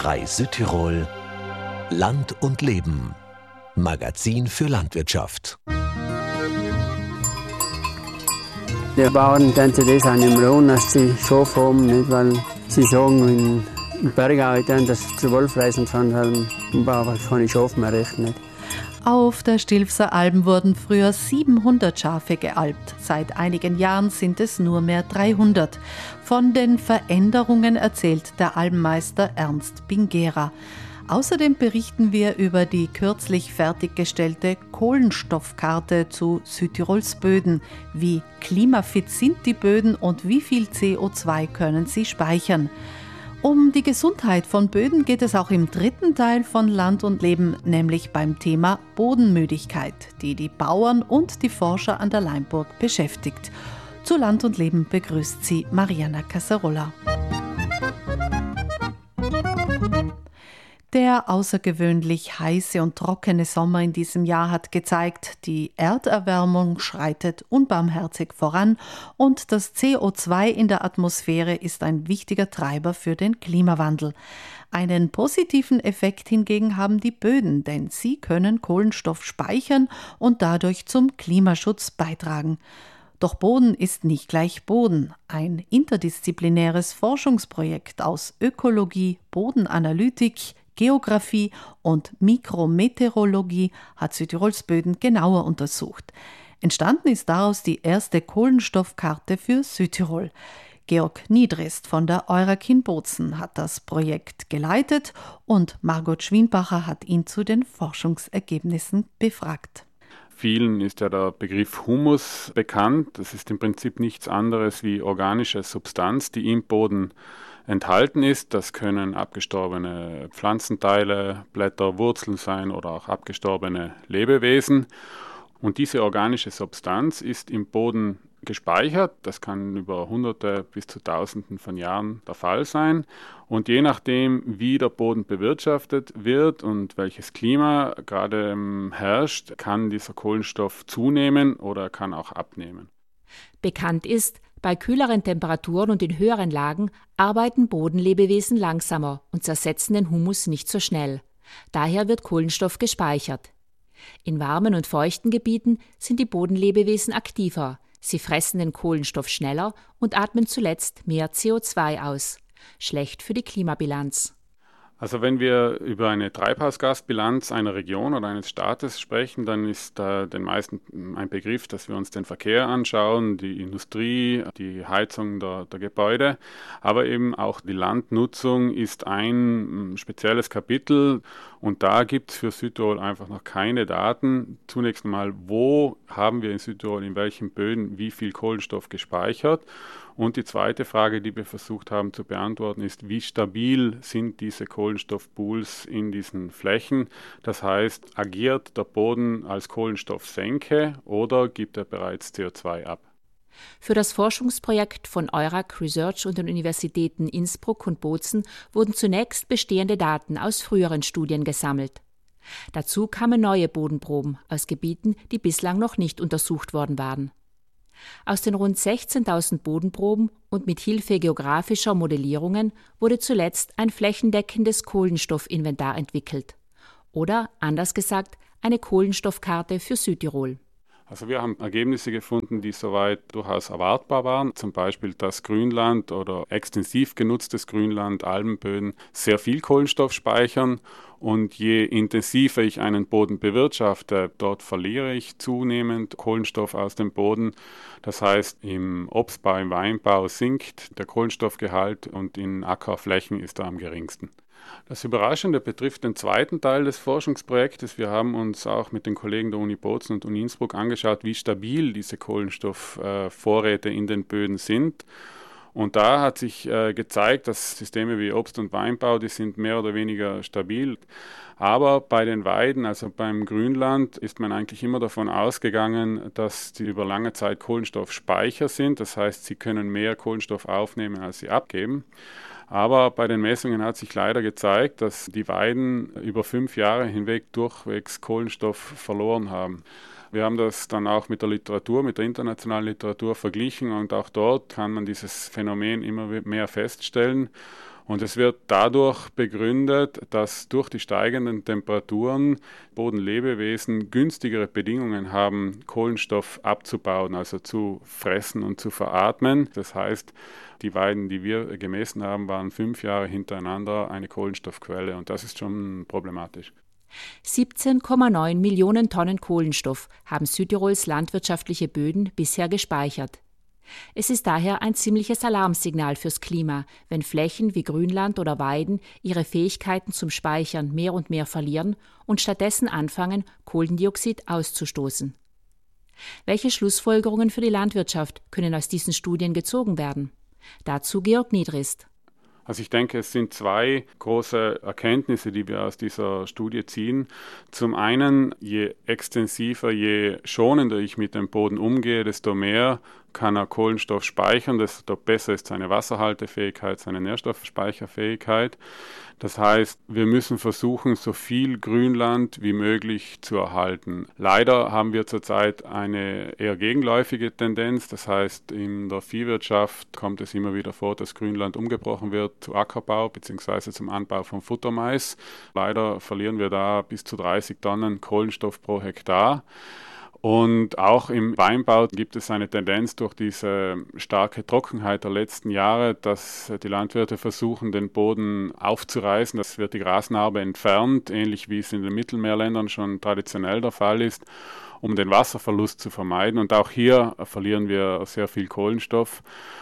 SR3 Südtirol Land und Leben. Magazin für Landwirtschaft. Die Bauern denken das auch nicht mehr an, dass sie Schafe haben, nicht? Weil sie sagen, in Bergau, dass sie zu Wolf reisen können, aber keine Schafe mehr recht nicht. Auf der Stilfser Alm wurden früher 700 Schafe gealbt. Seit einigen Jahren sind es nur mehr 300. Von den Veränderungen erzählt der Almmeister Ernst Bingera. Außerdem berichten wir über die kürzlich fertiggestellte Kohlenstoffkarte zu Südtirols Böden. Wie klimafit sind die Böden und wie viel CO2 können sie speichern? Um die Gesundheit von Böden geht es auch im dritten Teil von Land und Leben, nämlich beim Thema Bodenmüdigkeit, die die Bauern und die Forscher an der Leimburg beschäftigt. Zu Land und Leben begrüßt sie Mariana Casarola. Der außergewöhnlich heiße und trockene Sommer in diesem Jahr hat gezeigt, die Erderwärmung schreitet unbarmherzig voran und das CO2 in der Atmosphäre ist ein wichtiger Treiber für den Klimawandel. Einen positiven Effekt hingegen haben die Böden, denn sie können Kohlenstoff speichern und dadurch zum Klimaschutz beitragen. Doch Boden ist nicht gleich Boden. Ein interdisziplinäres Forschungsprojekt aus Ökologie, Bodenanalytik, Geographie und Mikrometeorologie hat Südtirols Böden genauer untersucht. Entstanden ist daraus die erste Kohlenstoffkarte für Südtirol. Georg Niedrest von der Eurac in Bozen hat das Projekt geleitet und Margot Schwienbacher hat ihn zu den Forschungsergebnissen befragt. Vielen ist ja der Begriff Humus bekannt. Das ist im Prinzip nichts anderes wie organische Substanz, die im Boden enthalten ist. Das können abgestorbene Pflanzenteile, Blätter, Wurzeln sein oder auch abgestorbene Lebewesen. Und diese organische Substanz ist im Boden gespeichert. Das kann über Hunderte bis zu Tausenden von Jahren der Fall sein. Und je nachdem, wie der Boden bewirtschaftet wird und welches Klima gerade herrscht, kann dieser Kohlenstoff zunehmen oder kann auch abnehmen. Bekannt ist, bei kühleren Temperaturen und in höheren Lagen arbeiten Bodenlebewesen langsamer und zersetzen den Humus nicht so schnell. Daher wird Kohlenstoff gespeichert. In warmen und feuchten Gebieten sind die Bodenlebewesen aktiver. Sie fressen den Kohlenstoff schneller und atmen zuletzt mehr CO2 aus. Schlecht für die Klimabilanz. Also wenn wir über eine Treibhausgasbilanz einer Region oder eines Staates sprechen, dann ist den meisten ein Begriff, dass wir uns den Verkehr anschauen, die Industrie, die Heizung der Gebäude, aber eben auch die Landnutzung ist ein spezielles Kapitel und da gibt es für Südtirol einfach noch keine Daten. Zunächst einmal, wo haben wir in Südtirol in welchen Böden wie viel Kohlenstoff gespeichert? Und die zweite Frage, die wir versucht haben zu beantworten, ist, wie stabil sind diese Kohlenstoffpools in diesen Flächen? Das heißt, agiert der Boden als Kohlenstoffsenke oder gibt er bereits CO2 ab? Für das Forschungsprojekt von Eurac Research und den Universitäten Innsbruck und Bozen wurden zunächst bestehende Daten aus früheren Studien gesammelt. Dazu kamen neue Bodenproben aus Gebieten, die bislang noch nicht untersucht worden waren. Aus den rund 16.000 Bodenproben und mit Hilfe geografischer Modellierungen wurde zuletzt ein flächendeckendes Kohlenstoffinventar entwickelt. Oder, anders gesagt, eine Kohlenstoffkarte für Südtirol. Also wir haben Ergebnisse gefunden, die soweit durchaus erwartbar waren. Zum Beispiel, dass Grünland oder extensiv genutztes Grünland, Almenböden sehr viel Kohlenstoff speichern. Und je intensiver ich einen Boden bewirtschafte, dort verliere ich zunehmend Kohlenstoff aus dem Boden. Das heißt, im Obstbau, im Weinbau sinkt der Kohlenstoffgehalt und in Ackerflächen ist er am geringsten. Das Überraschende betrifft den zweiten Teil des Forschungsprojektes. Wir haben uns auch mit den Kollegen der Uni Bozen und Uni Innsbruck angeschaut, wie stabil diese Kohlenstoffvorräte in den Böden sind. Und da hat sich gezeigt, dass Systeme wie Obst- und Weinbau, die sind mehr oder weniger stabil. Aber bei den Weiden, also beim Grünland, ist man eigentlich immer davon ausgegangen, dass sie über lange Zeit Kohlenstoffspeicher sind. Das heißt, sie können mehr Kohlenstoff aufnehmen, als sie abgeben. Aber bei den Messungen hat sich leider gezeigt, dass die Weiden über 5 Jahre hinweg durchwegs Kohlenstoff verloren haben. Wir haben das dann auch mit der Literatur, mit der internationalen Literatur verglichen und auch dort kann man dieses Phänomen immer mehr feststellen. Und es wird dadurch begründet, dass durch die steigenden Temperaturen Bodenlebewesen günstigere Bedingungen haben, Kohlenstoff abzubauen, also zu fressen und zu veratmen. Das heißt, die Weiden, die wir gemessen haben, waren 5 Jahre hintereinander eine Kohlenstoffquelle und das ist schon problematisch. 17,9 Millionen Tonnen Kohlenstoff haben Südtirols landwirtschaftliche Böden bisher gespeichert. Es ist daher ein ziemliches Alarmsignal fürs Klima, wenn Flächen wie Grünland oder Weiden ihre Fähigkeiten zum Speichern mehr und mehr verlieren und stattdessen anfangen, Kohlendioxid auszustoßen. Welche Schlussfolgerungen für die Landwirtschaft können aus diesen Studien gezogen werden? Dazu Georg Niedrist. Also ich denke, es sind 2 große Erkenntnisse, die wir aus dieser Studie ziehen. Zum einen, je extensiver, je schonender ich mit dem Boden umgehe, desto mehr kann er Kohlenstoff speichern, desto besser ist seine Wasserhaltefähigkeit, seine Nährstoffspeicherfähigkeit. Das heißt, wir müssen versuchen, so viel Grünland wie möglich zu erhalten. Leider haben wir zurzeit eine eher gegenläufige Tendenz. Das heißt, in der Viehwirtschaft kommt es immer wieder vor, dass Grünland umgebrochen wird zu Ackerbau bzw. zum Anbau von Futtermais. Leider verlieren wir da bis zu 30 Tonnen Kohlenstoff pro Hektar. Und auch im Weinbau gibt es eine Tendenz durch diese starke Trockenheit der letzten Jahre, dass die Landwirte versuchen, den Boden aufzureißen. Das wird die Grasnarbe entfernt, ähnlich wie es in den Mittelmeerländern schon traditionell der Fall ist, um den Wasserverlust zu vermeiden. Und auch hier verlieren wir sehr viel Kohlenstoff.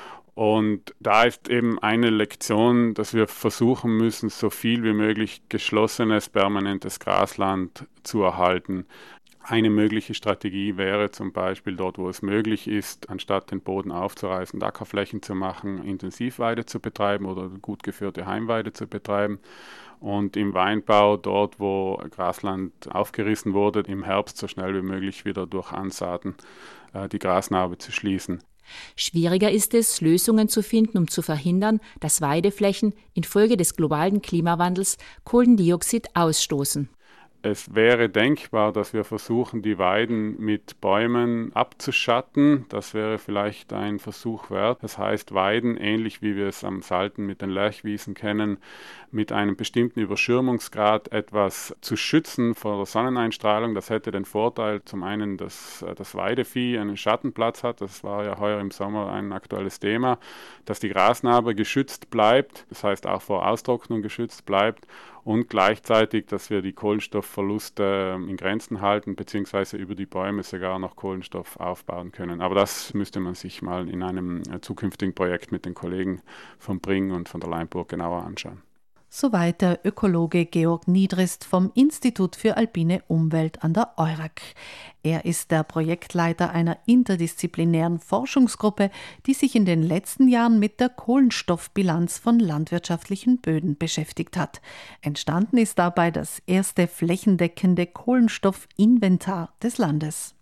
Und da ist eben eine Lektion, dass wir versuchen müssen, so viel wie möglich geschlossenes, permanentes Grasland zu erhalten. Eine mögliche Strategie wäre zum Beispiel dort, wo es möglich ist, anstatt den Boden aufzureißen, Ackerflächen zu machen, Intensivweide zu betreiben oder gut geführte Heimweide zu betreiben. Und im Weinbau, dort wo Grasland aufgerissen wurde, im Herbst so schnell wie möglich wieder durch Ansaaten die Grasnarbe zu schließen. Schwieriger ist es, Lösungen zu finden, um zu verhindern, dass Weideflächen infolge des globalen Klimawandels Kohlendioxid ausstoßen. Es wäre denkbar, dass wir versuchen, die Weiden mit Bäumen abzuschatten. Das wäre vielleicht ein Versuch wert. Das heißt, Weiden, ähnlich wie wir es am Salten mit den Lärchwiesen kennen, mit einem bestimmten Überschirmungsgrad etwas zu schützen vor der Sonneneinstrahlung. Das hätte den Vorteil, zum einen, dass das Weidevieh einen Schattenplatz hat. Das war ja heuer im Sommer ein aktuelles Thema. Dass die Grasnarbe geschützt bleibt, das heißt auch vor Austrocknung geschützt bleibt. Und gleichzeitig, dass wir die Kohlenstoffverluste in Grenzen halten, beziehungsweise über die Bäume sogar noch Kohlenstoff aufbauen können. Aber das müsste man sich mal in einem zukünftigen Projekt mit den Kollegen von Bring und von der Leinburg genauer anschauen. Soweit der Ökologe Georg Niedrist vom Institut für alpine Umwelt an der EURAC. Er ist der Projektleiter einer interdisziplinären Forschungsgruppe, die sich in den letzten Jahren mit der Kohlenstoffbilanz von landwirtschaftlichen Böden beschäftigt hat. Entstanden ist dabei das erste flächendeckende Kohlenstoffinventar des Landes.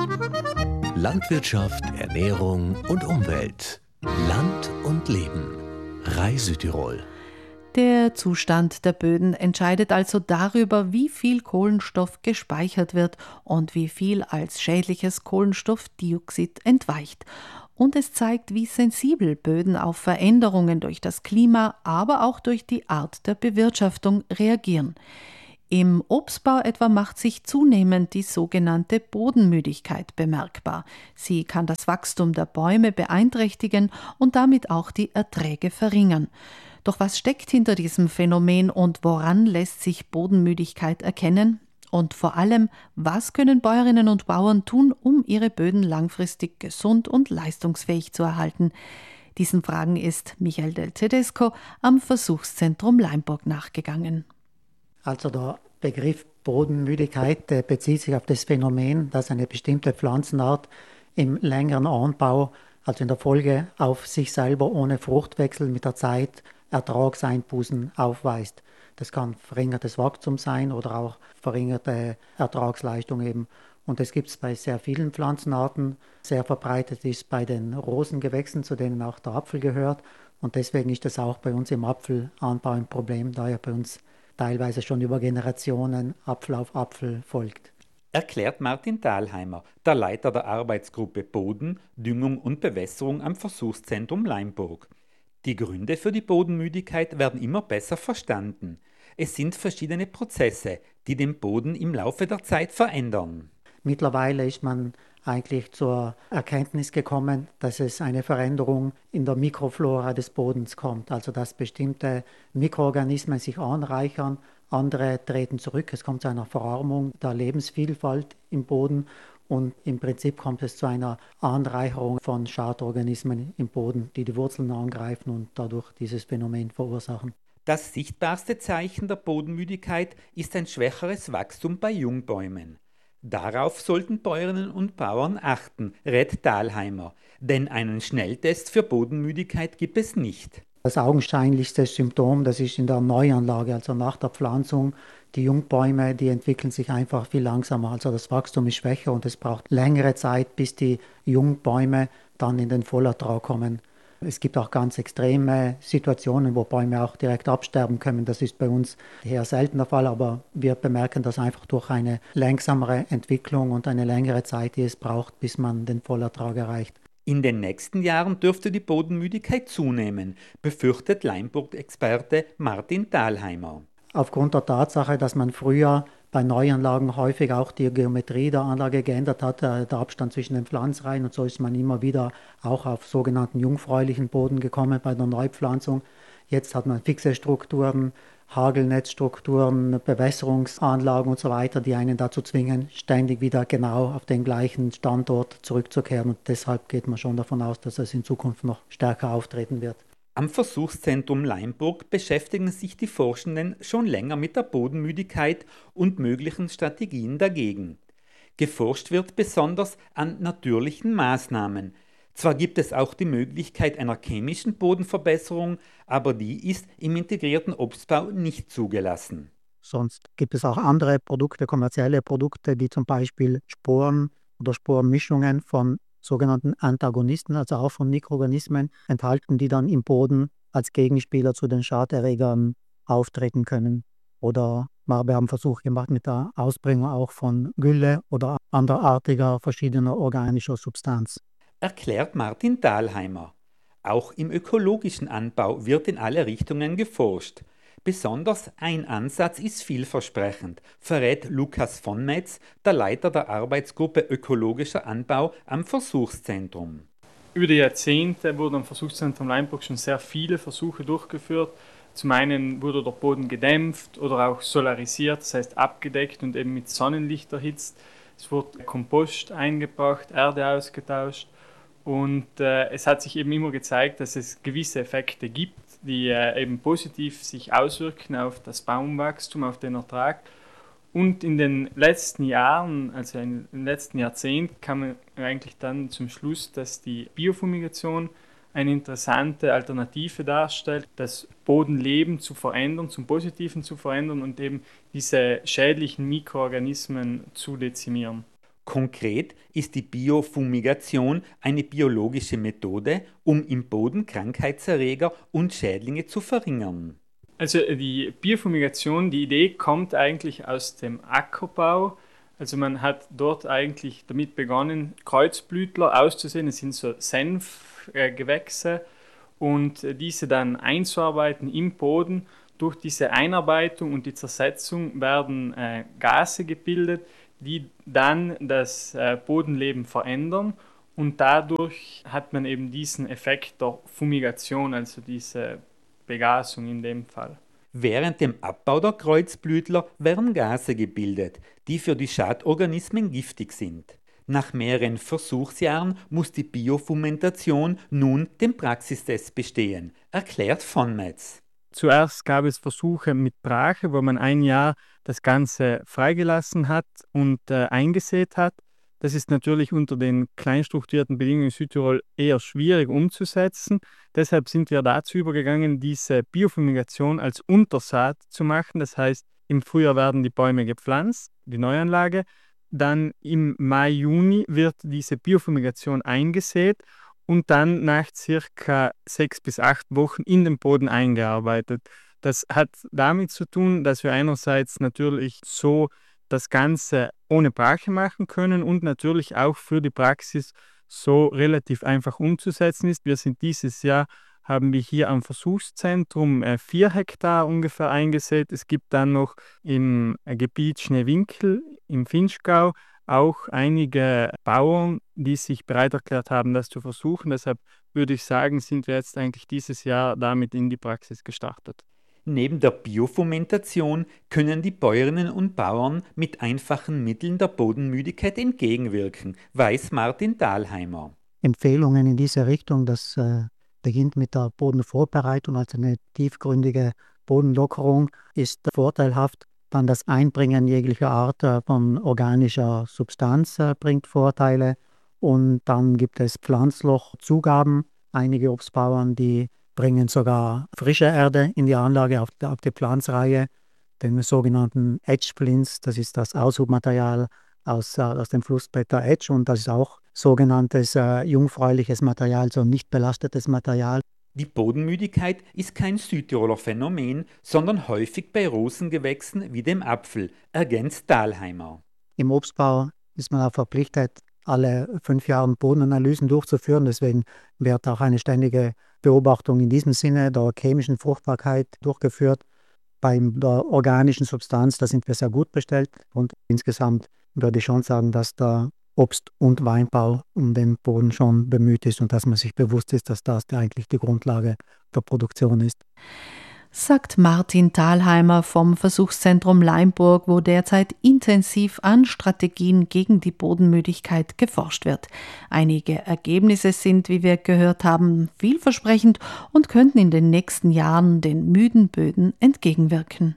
Landwirtschaft, Ernährung und Umwelt. Land und Leben. RAI Südtirol. Der Zustand der Böden entscheidet also darüber, wie viel Kohlenstoff gespeichert wird und wie viel als schädliches Kohlenstoffdioxid entweicht. Und es zeigt, wie sensibel Böden auf Veränderungen durch das Klima, aber auch durch die Art der Bewirtschaftung reagieren. Im Obstbau etwa macht sich zunehmend die sogenannte Bodenmüdigkeit bemerkbar. Sie kann das Wachstum der Bäume beeinträchtigen und damit auch die Erträge verringern. Doch was steckt hinter diesem Phänomen und woran lässt sich Bodenmüdigkeit erkennen? Und vor allem, was können Bäuerinnen und Bauern tun, um ihre Böden langfristig gesund und leistungsfähig zu erhalten? Diesen Fragen ist Michael Del Tedesco am Versuchszentrum Leinburg nachgegangen. Also der Begriff Bodenmüdigkeit bezieht sich auf das Phänomen, dass eine bestimmte Pflanzenart im längeren Anbau, also in der Folge auf sich selber ohne Fruchtwechsel mit der Zeit Ertragseinbußen aufweist. Das kann verringertes Wachstum sein oder auch verringerte Ertragsleistung eben. Und das gibt es bei sehr vielen Pflanzenarten. Sehr verbreitet ist bei den Rosengewächsen, zu denen auch der Apfel gehört. Und deswegen ist das auch bei uns im Apfelanbau ein Problem, da ja bei uns teilweise schon über Generationen Apfel auf Apfel folgt. Erklärt Martin Dahlheimer, der Leiter der Arbeitsgruppe Boden, Düngung und Bewässerung am Versuchszentrum Leinburg. Die Gründe für die Bodenmüdigkeit werden immer besser verstanden. Es sind verschiedene Prozesse, die den Boden im Laufe der Zeit verändern. Mittlerweile ist man eigentlich zur Erkenntnis gekommen, dass es eine Veränderung in der Mikroflora des Bodens kommt, also dass bestimmte Mikroorganismen sich anreichern, andere treten zurück. Es kommt zu einer Verarmung der Lebensvielfalt im Boden und im Prinzip kommt es zu einer Anreicherung von Schadorganismen im Boden, die die Wurzeln angreifen und dadurch dieses Phänomen verursachen. Das sichtbarste Zeichen der Bodenmüdigkeit ist ein schwächeres Wachstum bei Jungbäumen. Darauf sollten Bäuerinnen und Bauern achten, rät Dahlheimer, denn einen Schnelltest für Bodenmüdigkeit gibt es nicht. Das augenscheinlichste Symptom, das ist in der Neuanlage, also nach der Pflanzung. Die Jungbäume, die entwickeln sich einfach viel langsamer, also das Wachstum ist schwächer und es braucht längere Zeit, bis die Jungbäume dann in den Vollertrag kommen. Es gibt auch ganz extreme Situationen, wo Bäume auch direkt absterben können. Das ist bei uns eher selten der Fall, aber wir bemerken das einfach durch eine langsamere Entwicklung und eine längere Zeit, die es braucht, bis man den Vollertrag erreicht. In den nächsten Jahren dürfte die Bodenmüdigkeit zunehmen, befürchtet Leimburg-Experte Martin Dahlheimer. Aufgrund der Tatsache, dass man früher bei Neuanlagen häufig auch die Geometrie der Anlage geändert hat, der Abstand zwischen den Pflanzreihen, und so ist man immer wieder auch auf sogenannten jungfräulichen Boden gekommen bei der Neupflanzung. Jetzt hat man fixe Strukturen, Hagelnetzstrukturen, Bewässerungsanlagen und so weiter, die einen dazu zwingen, ständig wieder genau auf den gleichen Standort zurückzukehren. Und deshalb geht man schon davon aus, dass es in Zukunft noch stärker auftreten wird. Am Versuchszentrum Leimburg beschäftigen sich die Forschenden schon länger mit der Bodenmüdigkeit und möglichen Strategien dagegen. Geforscht wird besonders an natürlichen Maßnahmen. Zwar gibt es auch die Möglichkeit einer chemischen Bodenverbesserung, aber die ist im integrierten Obstbau nicht zugelassen. Sonst gibt es auch andere Produkte, kommerzielle Produkte, wie zum Beispiel Sporen oder Sporenmischungen von sogenannten Antagonisten, also auch von Mikroorganismen enthalten, die dann im Boden als Gegenspieler zu den Schaderregern auftreten können. Oder wir haben Versuche gemacht mit der Ausbringung auch von Gülle oder anderartiger verschiedener organischer Substanz. Erklärt Martin Dahlheimer. Auch im ökologischen Anbau wird in alle Richtungen geforscht. Besonders ein Ansatz ist vielversprechend, verrät Lukas von Metz, der Leiter der Arbeitsgruppe Ökologischer Anbau am Versuchszentrum. Über die Jahrzehnte wurden am Versuchszentrum Leimburg schon sehr viele Versuche durchgeführt. Zum einen wurde der Boden gedämpft oder auch solarisiert, das heißt abgedeckt und eben mit Sonnenlicht erhitzt. Es wurde Kompost eingebracht, Erde ausgetauscht und es hat sich eben immer gezeigt, dass es gewisse Effekte gibt, die eben positiv sich auswirken auf das Baumwachstum, auf den Ertrag. Und in den letzten Jahren, also im letzten Jahrzehnt, kam man eigentlich dann zum Schluss, dass die Biofumigation eine interessante Alternative darstellt, das Bodenleben zu verändern, zum Positiven zu verändern und eben diese schädlichen Mikroorganismen zu dezimieren. Konkret ist die Biofumigation eine biologische Methode, um im Boden Krankheitserreger und Schädlinge zu verringern. Also die Biofumigation, die Idee kommt eigentlich aus dem Ackerbau. Also man hat dort eigentlich damit begonnen, Kreuzblütler auszusehen. Es sind so Senfgewächse und diese dann einzuarbeiten im Boden. Durch diese Einarbeitung und die Zersetzung werden Gase gebildet, die dann das Bodenleben verändern und dadurch hat man eben diesen Effekt der Fumigation, also diese Begasung in dem Fall. Während dem Abbau der Kreuzblütler werden Gase gebildet, die für die Schadorganismen giftig sind. Nach mehreren Versuchsjahren muss die Biofumentation nun den Praxistest bestehen, erklärt von Metz. Zuerst gab es Versuche mit Brache, wo man ein Jahr das Ganze freigelassen hat und eingesät hat. Das ist natürlich unter den kleinstrukturierten Bedingungen in Südtirol eher schwierig umzusetzen. Deshalb sind wir dazu übergegangen, diese Biofumigation als Untersaat zu machen. Das heißt, im Frühjahr werden die Bäume gepflanzt, die Neuanlage. Dann im Mai, Juni wird diese Biofumigation eingesät und dann nach circa 6 bis 8 Wochen in den Boden eingearbeitet. Das hat damit zu tun, dass wir einerseits natürlich so das Ganze ohne Brache machen können und natürlich auch für die Praxis so relativ einfach umzusetzen ist. Wir sind dieses Jahr haben wir hier am Versuchszentrum 4 Hektar ungefähr eingesät. Es gibt dann noch im Gebiet Schneewinkel im Vinschgau auch einige Bauern, die sich bereit erklärt haben, das zu versuchen. Deshalb würde ich sagen, sind wir jetzt eigentlich dieses Jahr damit in die Praxis gestartet. Neben der Biofomentation können die Bäuerinnen und Bauern mit einfachen Mitteln der Bodenmüdigkeit entgegenwirken, weiß Martin Dahlheimer. Empfehlungen in diese Richtung, das beginnt mit der Bodenvorbereitung, also eine tiefgründige Bodenlockerung ist vorteilhaft. Dann das Einbringen jeglicher Art von organischer Substanz bringt Vorteile. Und dann gibt es Pflanzlochzugaben. Einige Obstbauern, die bringen sogar frische Erde in die Anlage auf die Pflanzreihe, den sogenannten Edge-Flints. Das ist das Aushubmaterial aus dem Flussbett der Edge und das ist auch sogenanntes jungfräuliches Material, so nicht belastetes Material. Die Bodenmüdigkeit ist kein Südtiroler Phänomen, sondern häufig bei Rosengewächsen wie dem Apfel, ergänzt Dahlheimer. Im Obstbau ist man auch verpflichtet, alle 5 Jahre Bodenanalysen durchzuführen. Deswegen wird auch eine ständige Beobachtung in diesem Sinne der chemischen Fruchtbarkeit durchgeführt. Bei der organischen Substanz, da sind wir sehr gut bestellt. Und insgesamt würde ich schon sagen, dass der Obst- und Weinbau um den Boden schon bemüht ist und dass man sich bewusst ist, dass das eigentlich die Grundlage der Produktion ist. Sagt Martin Dahlheimer vom Versuchszentrum Leimburg, wo derzeit intensiv an Strategien gegen die Bodenmüdigkeit geforscht wird. Einige Ergebnisse sind, wie wir gehört haben, vielversprechend und könnten in den nächsten Jahren den müden Böden entgegenwirken.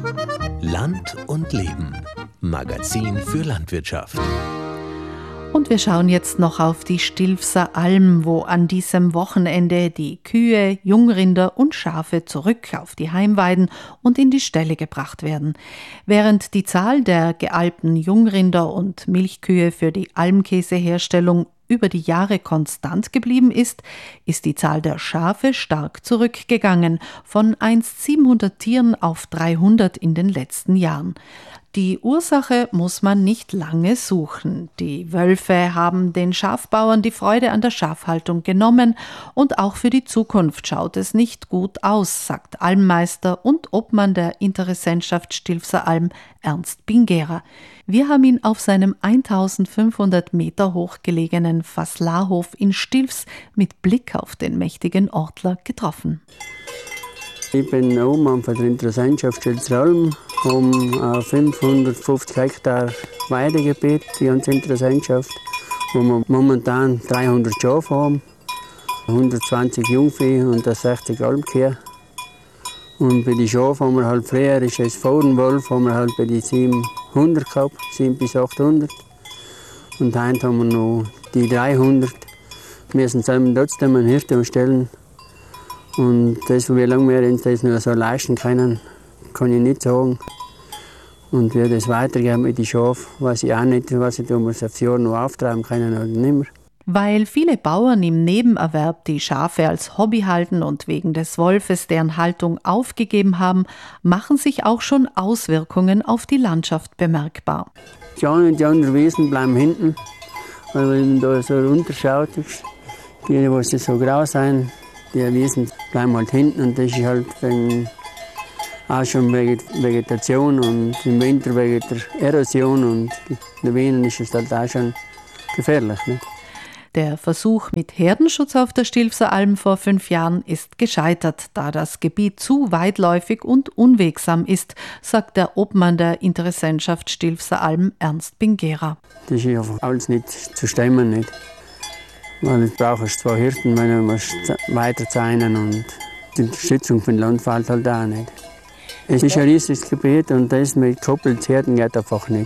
Land und Leben. Magazin für Landwirtschaft. Und wir schauen jetzt noch auf die Stilfser Alm, wo an diesem Wochenende die Kühe, Jungrinder und Schafe zurück auf die Heimweiden und in die Ställe gebracht werden. Während die Zahl der gealbten Jungrinder und Milchkühe für die Almkäseherstellung über die Jahre konstant geblieben ist, ist die Zahl der Schafe stark zurückgegangen, von einst 700 Tieren auf 300 in den letzten Jahren. Die Ursache muss man nicht lange suchen. Die Wölfe haben den Schafbauern die Freude an der Schafhaltung genommen und auch für die Zukunft schaut es nicht gut aus, sagt Almmeister und Obmann der Interessentschaft Stilfser Alm Ernst Bingera. Wir haben ihn auf seinem 1500 Meter hoch gelegenen Faslarhof in Stilfs mit Blick auf den mächtigen Ortler getroffen. Ich bin Obmann von der Interessentschaft Stilfser Alm, um 550 Hektar Weidegebiet, die ganze Interessentschaft, wo wir momentan 300 Schafe haben, 120 Jungvieh und 60 Almkühe. Und bei den Schafen haben wir halt früher, ist es Fohlenwolf, haben wir halt bei den 700 gehabt, 700 bis 800. Und heute haben wir noch die 300. Wir müssen selber trotzdem einen Hirte stellen. Und das, wie lange wir uns das nur so leisten können, kann ich nicht sagen. Und wie das weitergeht mit den Schafen, weiß ich auch nicht, was ich damals aufs Jahr noch auftreiben können oder nicht mehr. Weil viele Bauern im Nebenerwerb die Schafe als Hobby halten und wegen des Wolfes deren Haltung aufgegeben haben, machen sich auch schon Auswirkungen auf die Landschaft bemerkbar. Die anderen Wiesen bleiben hinten, weil wenn man da so runterschaut, die, die so grau sind, die Wiesen bleiben halt hinten und das ist halt auch schon Vegetation und im Winter wegen der Erosion und in den Wien ist es halt auch schon gefährlich. Nicht? Der Versuch mit Herdenschutz auf der Stilfser Alm vor 5 Jahren ist gescheitert, da das Gebiet zu weitläufig und unwegsam ist, sagt der Obmann der Interessentschaft Stilfser Alm Ernst Bingera. Das ist einfach alles nicht zu stemmen, nicht. Weil es braucht 2 Hirten, wenn wir weiterzeichnen und die Unterstützung für den Land fällt halt auch nicht. Es ist ein riesiges Gebiet und das mit gekoppelten Herden geht einfach nicht.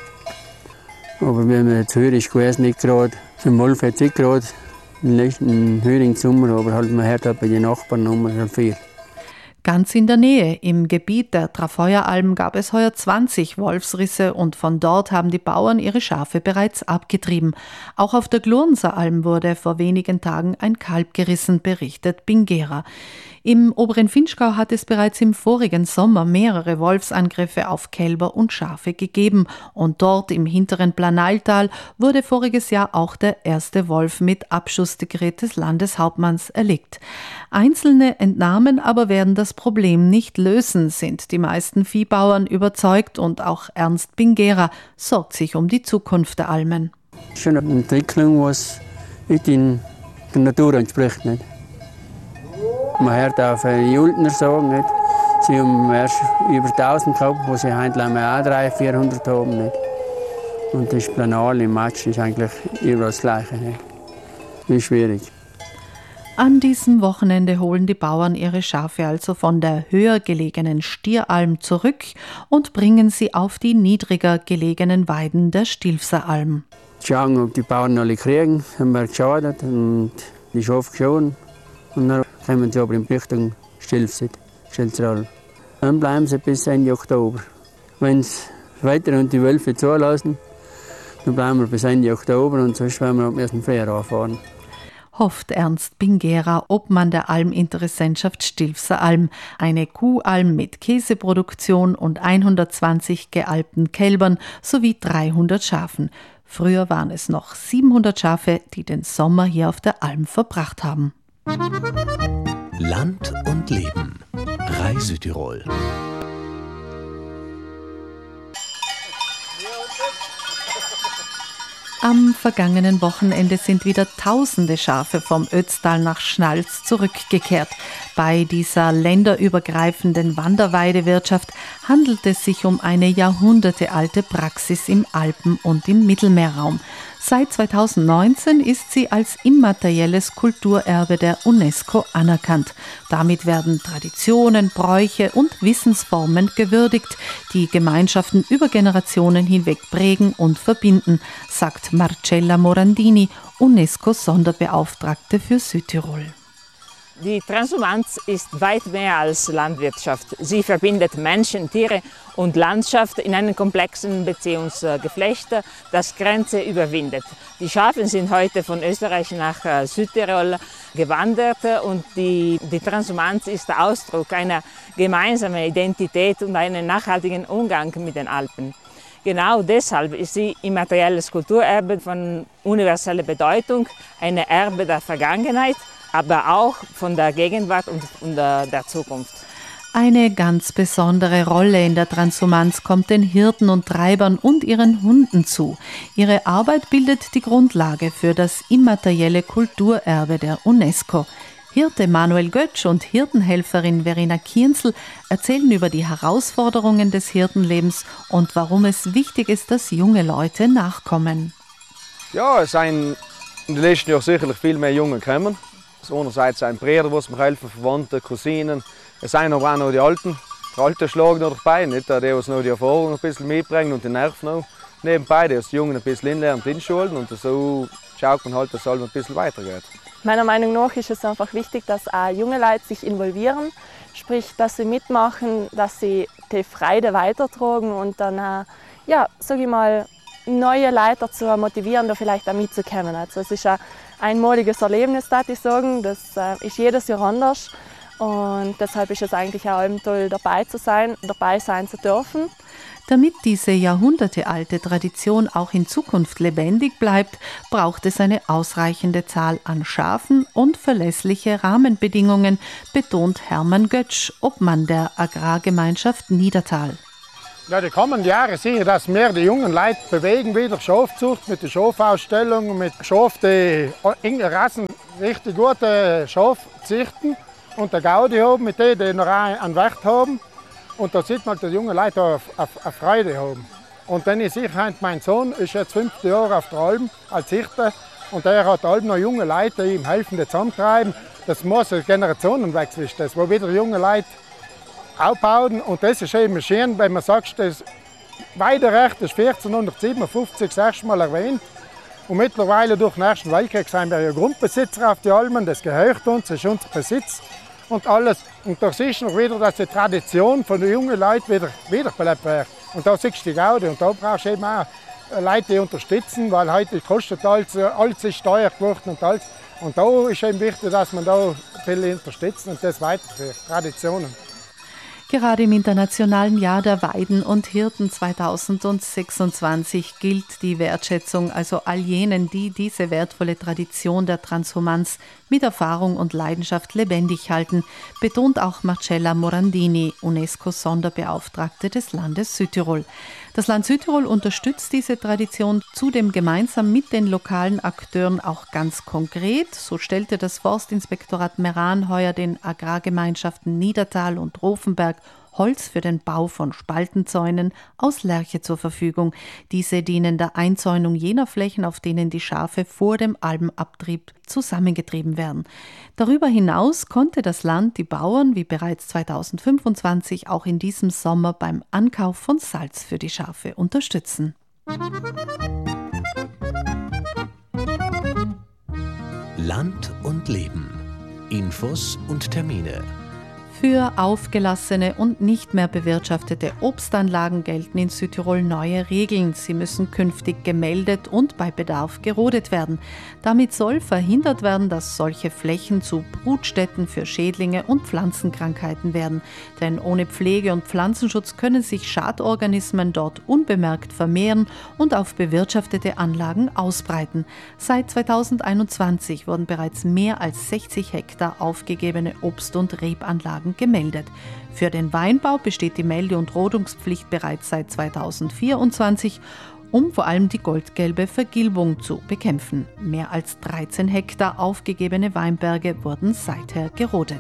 Aber wenn man jetzt höher ist, gewesen nicht gerade, zum Wolf jetzt nicht gerade, im höheren Sommer, aber halt man hört halt bei den Nachbarn noch viel. Ganz in der Nähe, im Gebiet der Trafeueralm, gab es heuer 20 Wolfsrisse und von dort haben die Bauern ihre Schafe bereits abgetrieben. Auch auf der Glurnser Alm wurde vor wenigen Tagen ein Kalb gerissen, berichtet Bingera. Im oberen Vinschgau hat es bereits im vorigen Sommer mehrere Wolfsangriffe auf Kälber und Schafe gegeben und dort im hinteren Planaltal wurde voriges Jahr auch der erste Wolf mit Abschussdekret des Landeshauptmanns erlegt. Einzelne Entnahmen aber werden das Problem nicht lösen, sind die meisten Viehbauern überzeugt, und auch Ernst Bingera sorgt sich um die Zukunft der Almen. Schon eine Entwicklung, was nicht in der Natur entspricht. Nicht? Man hört auch die Jultner sagen, nicht? Sie haben erst über 1000 gehabt, wo sie heute auch 300-400 haben. Nicht? Und das Planal im Matsch ist eigentlich überall das Gleiche. Nicht? Das ist schwierig. An diesem Wochenende holen die Bauern ihre Schafe also von der höher gelegenen Stieralm zurück und bringen sie auf die niedriger gelegenen Weiden der Stilfser Alm. Schauen, ob die Bauern alle kriegen, haben wir geschadet und die Schafe geschoren. Und dann kommen sie aber in Richtung Stilfser Alm. Dann bleiben sie bis Ende Oktober. Wenn es weiter und die Wölfe zulassen, dann bleiben wir bis Ende Oktober und sonst werden wir am 1. Frühjahr anfahren. Hofft Ernst Bingera, Obmann der Alminteressentschaft Stilfser Alm. Eine Kuhalm mit Käseproduktion und 120 gealbten Kälbern sowie 300 Schafen. Früher waren es noch 700 Schafe, die den Sommer hier auf der Alm verbracht haben. Land und Leben. Reisütirol. Am vergangenen Wochenende sind wieder tausende Schafe vom Ötztal nach Schnalz zurückgekehrt. Bei dieser länderübergreifenden Wanderweidewirtschaft handelt es sich um eine jahrhundertealte Praxis im Alpen- und im Mittelmeerraum. Seit 2019 ist sie als immaterielles Kulturerbe der UNESCO anerkannt. Damit werden Traditionen, Bräuche und Wissensformen gewürdigt, die Gemeinschaften über Generationen hinweg prägen und verbinden, sagt Marcella Morandini, UNESCO-Sonderbeauftragte für Südtirol. Die Transhumanz ist weit mehr als Landwirtschaft. Sie verbindet Menschen, Tiere und Landschaft in einem komplexen Beziehungsgeflecht, das Grenze überwindet. Die Schafe sind heute von Österreich nach Südtirol gewandert und die Transhumanz ist der Ausdruck einer gemeinsamen Identität und einen nachhaltigen Umgang mit den Alpen. Genau deshalb ist sie immaterielles Kulturerbe von universeller Bedeutung, ein Erbe der Vergangenheit, aber auch von der Gegenwart und der Zukunft. Eine ganz besondere Rolle in der Transhumanz kommt den Hirten und Treibern und ihren Hunden zu. Ihre Arbeit bildet die Grundlage für das immaterielle Kulturerbe der UNESCO. Hirte Manuel Götsch und Hirtenhelferin Verena Kienzel erzählen über die Herausforderungen des Hirtenlebens und warum es wichtig ist, dass junge Leute nachkommen. Ja, es sind in den letzten Jahren sicherlich viel mehr Junge gekommen. Einerseits sind Brüder, die mir helfen, Verwandte, Cousinen. Es sind aber auch noch die Alten. Die Alten schlagen noch dabei, nicht? Die uns noch die Erfahrung ein bisschen mitbringen und den Nerv noch nebenbei, die die Jungen ein bisschen inlernen und inschulen. Und so schaut man halt, dass es ein bisschen weitergeht. Meiner Meinung nach ist es einfach wichtig, dass auch junge Leute sich involvieren. Sprich, dass sie mitmachen, dass sie die Freude weitertragen und dann auch, ja, sag ich mal, neue Leute dazu motivieren, da vielleicht auch mitzukommen. Also es ist ein einmaliges Erlebnis, würde ich sagen. Das ist jedes Jahr anders. Und deshalb ist es eigentlich auch toll, dabei sein zu dürfen. Damit diese jahrhundertealte Tradition auch in Zukunft lebendig bleibt, braucht es eine ausreichende Zahl an Schafen und verlässliche Rahmenbedingungen, betont Hermann Götsch, Obmann der Agrargemeinschaft Niedertal. Ja, die kommenden Jahre sehe ich, dass mehr die jungen Leute bewegen wieder Schafzucht mit der Schafausstellung, mit Schaf, die in Rassen richtig gute Schaf züchten und der Gaudi haben, mit denen die noch einen Wert haben. Und da sieht man, dass die jungen Leute eine Freude haben. Und dann ist mein Sohn ist jetzt 5 Jahre auf der Alm als Hirte und er hat Alm noch junge Leute, die ihm helfen, die zusammentreiben. Das muss ein Generationenwechsel ist das, wo wieder junge Leute aufbauen. Und das ist eben schön, wenn man sagt, das Weiderecht ist 1457 das erste Mal erwähnt. Und mittlerweile durch den Ersten Weltkrieg sind wir ja Grundbesitzer auf die Almen, das gehört uns, das ist unser Besitz. und alles. Und da siehst du noch wieder, dass die Tradition von den jungen Leuten wiederbelebt wird. Und da siehst du die Gaudi. Und da brauchst du eben auch Leute, die unterstützen, weil heute kostet alles ist teuer geworden und alles. Und da ist eben wichtig, dass man da ein bisschen unterstützt und das weiterführt, Traditionen. Gerade im Internationalen Jahr der Weiden und Hirten 2026 gilt die Wertschätzung also all jenen, die diese wertvolle Tradition der Transhumanz mit Erfahrung und Leidenschaft lebendig halten, betont auch Marcella Morandini, UNESCO-Sonderbeauftragte des Landes Südtirol. Das Land Südtirol unterstützt diese Tradition zudem gemeinsam mit den lokalen Akteuren auch ganz konkret. So stellte das Forstinspektorat Meran heuer den Agrargemeinschaften Niedertal und Rofenberg Holz für den Bau von Spaltenzäunen aus Lärche zur Verfügung. Diese dienen der Einzäunung jener Flächen, auf denen die Schafe vor dem Albenabtrieb zusammengetrieben werden. Darüber hinaus konnte das Land die Bauern, wie bereits 2025, auch in diesem Sommer beim Ankauf von Salz für die Schafe unterstützen. Land und Leben. Infos und Termine. Für aufgelassene und nicht mehr bewirtschaftete Obstanlagen gelten in Südtirol neue Regeln. Sie müssen künftig gemeldet und bei Bedarf gerodet werden. Damit soll verhindert werden, dass solche Flächen zu Brutstätten für Schädlinge und Pflanzenkrankheiten werden. Denn ohne Pflege und Pflanzenschutz können sich Schadorganismen dort unbemerkt vermehren und auf bewirtschaftete Anlagen ausbreiten. Seit 2021 wurden bereits mehr als 60 Hektar aufgegebene Obst- und Rebanlagen gemeldet. Für den Weinbau besteht die Melde- und Rodungspflicht bereits seit 2024, um vor allem die goldgelbe Vergilbung zu bekämpfen. Mehr als 13 Hektar aufgegebene Weinberge wurden seither gerodet.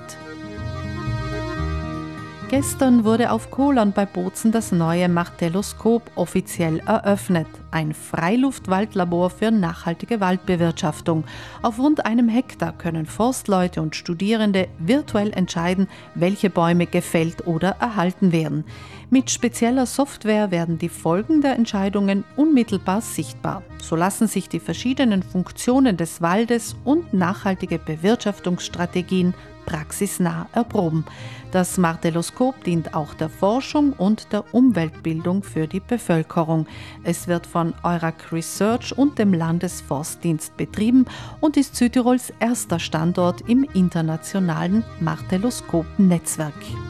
Gestern wurde auf Kohlern bei Bozen das neue Martelloskop offiziell eröffnet. Ein Freiluftwaldlabor für nachhaltige Waldbewirtschaftung. Auf rund einem Hektar können Forstleute und Studierende virtuell entscheiden, welche Bäume gefällt oder erhalten werden. Mit spezieller Software werden die Folgen der Entscheidungen unmittelbar sichtbar. So lassen sich die verschiedenen Funktionen des Waldes und nachhaltige Bewirtschaftungsstrategien praxisnah erproben. Das Martelloskop dient auch der Forschung und der Umweltbildung für die Bevölkerung. Es wird von Eurac Research und dem Landesforstdienst betrieben und ist Südtirols erster Standort im internationalen Martelloskop-Netzwerk.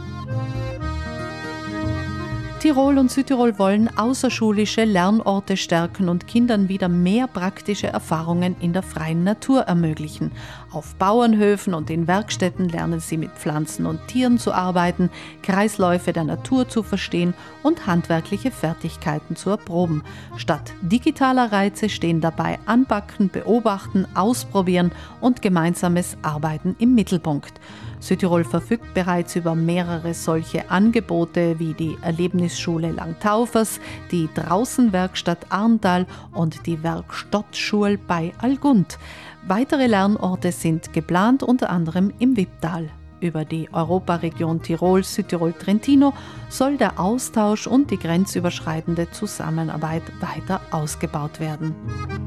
Tirol und Südtirol wollen außerschulische Lernorte stärken und Kindern wieder mehr praktische Erfahrungen in der freien Natur ermöglichen. Auf Bauernhöfen und in Werkstätten lernen sie mit Pflanzen und Tieren zu arbeiten, Kreisläufe der Natur zu verstehen und handwerkliche Fertigkeiten zu erproben. Statt digitaler Reize stehen dabei Anpacken, Beobachten, Ausprobieren und gemeinsames Arbeiten im Mittelpunkt. Südtirol verfügt bereits über mehrere solche Angebote wie die Erlebnisschule Langtaufers, die Draußenwerkstatt Arntal und die Werkstottschule bei Algund. Weitere Lernorte sind geplant, unter anderem im Wipptal. Über die Europaregion Tirol-Südtirol-Trentino soll der Austausch und die grenzüberschreitende Zusammenarbeit weiter ausgebaut werden.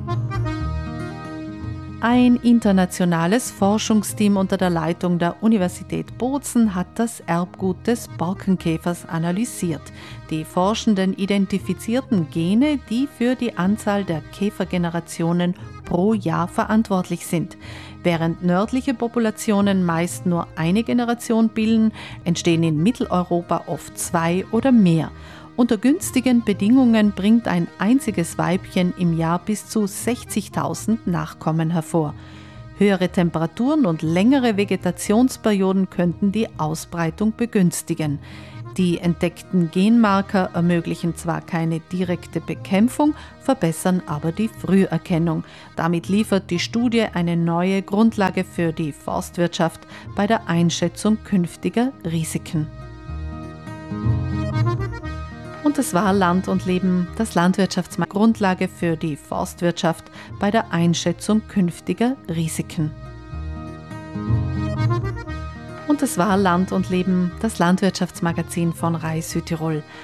Ein internationales Forschungsteam unter der Leitung der Universität Bozen hat das Erbgut des Borkenkäfers analysiert. Die Forschenden identifizierten Gene, die für die Anzahl der Käfergenerationen pro Jahr verantwortlich sind. Während nördliche Populationen meist nur eine Generation bilden, entstehen in Mitteleuropa oft 2 oder mehr. Unter günstigen Bedingungen bringt ein einziges Weibchen im Jahr bis zu 60.000 Nachkommen hervor. Höhere Temperaturen und längere Vegetationsperioden könnten die Ausbreitung begünstigen. Die entdeckten Genmarker ermöglichen zwar keine direkte Bekämpfung, verbessern aber die Früherkennung. Damit liefert die Studie eine neue Grundlage für die Forstwirtschaft bei der Einschätzung künftiger Risiken. Und es war Land und Leben, das Landwirtschaftsmarkt, Grundlage für die Forstwirtschaft bei der Einschätzung künftiger Risiken. Und es war Land und Leben, das Landwirtschaftsmagazin von RAI Südtirol.